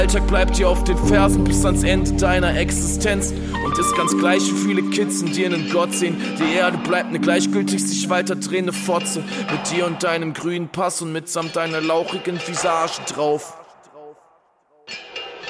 Alltag bleibt dir auf den Fersen bis ans Ende deiner Existenz. Und ist ganz gleich, wie viele Kids in dir einen Gott sehen. Die Erde bleibt eine gleichgültig sich weiter drehende Fotze. Mit dir und deinem grünen Pass und mitsamt deiner lauchigen Visage drauf.